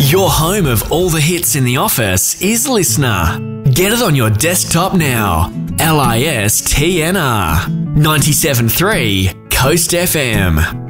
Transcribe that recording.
Your home of all the hits in the office is Listener. Get it on your desktop now. LISTNR. 97.3 Coast FM.